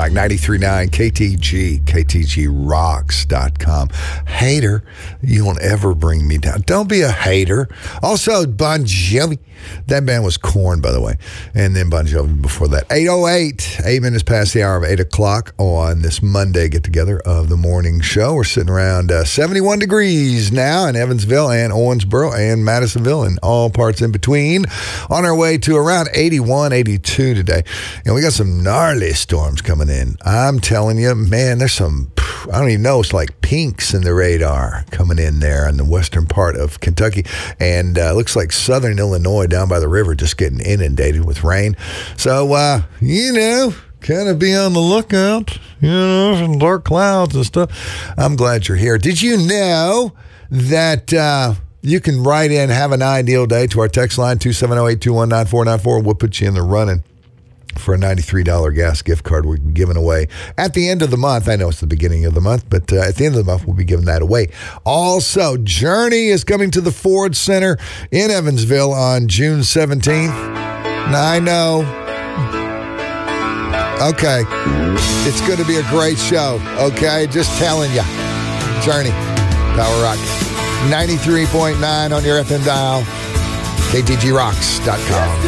Rock, 93.9 KTG, KTGRocks.com. Hater, you won't ever bring me down. Don't be a hater. Also, Bon Jovi. That band was Korn, by the way. And then Bon Jovi before that. 8:08, 8 minutes past the hour of 8 o'clock on this Monday get-together of the morning show. We're sitting around 71 degrees now in Evansville and Owensboro and Madisonville and all parts in between. On our way to around 81, 82 today. And we got some gnarly storms coming in. I'm telling you, man, there's some, I don't even know, it's like pinks in the radar coming in there in the western part of Kentucky. And looks like southern Illinois down by the river just getting inundated with rain. So, kind of be on the lookout, some dark clouds and stuff. I'm glad you're here. Did you know that you can write in, have an ideal day to our text line, 270-821-9494. We'll put you in the running for a $93 gas gift card we're giving away at the end of the month. I know it's the beginning of the month, but at the end of the month, we'll be giving that away. Also, Journey is coming to the Ford Center in Evansville on June 17th. Now, I know. Okay. It's going to be a great show, okay? Just telling you. Journey, Power Rock. 93.9 on your FM dial, KTGRocks.com.